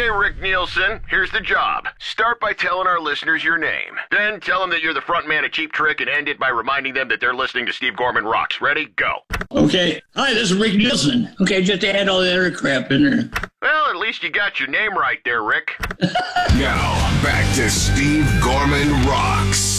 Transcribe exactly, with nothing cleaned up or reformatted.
Rick Nielsen, here's the job. Start by telling our listeners your name. Then tell them that you're the front man of Cheap Trick and end it by reminding them that they're listening to Steve Gorman Rocks. Ready? Go. Okay. Hi, this is Rick Nielsen. Okay, just add all the other crap in there. Well, at least you got your name right there, Rick. Now, back to Steve Gorman Rocks.